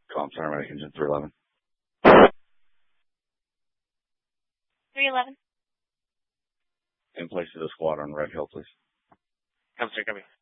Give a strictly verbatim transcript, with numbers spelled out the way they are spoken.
Calm Center, Medic Engine three eleven. three eleven. In place of the squad on Red Hill, please. Come, sir, come here.